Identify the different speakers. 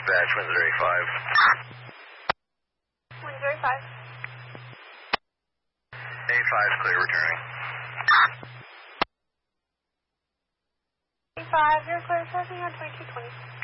Speaker 1: dispatch, Windsor A5.
Speaker 2: Windsor A5.
Speaker 1: A5 is clear, returning.
Speaker 2: A5, you're clear, passing on 2220.